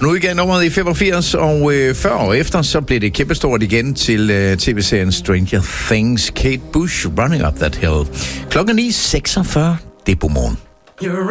nu udgav nummeret i 85, og 40 år efter, så blev det kæmpestort igen til tv-serien Stranger Things. Kate Bush, Running Up That Hill. Klokken 9.46, det er på morgen.